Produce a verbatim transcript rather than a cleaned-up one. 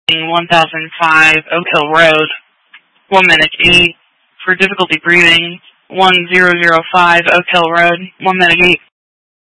one thousand five Oak Hill Road, one minute eight. For difficulty breathing, one zero zero five Oak Hill Road, one minute eight.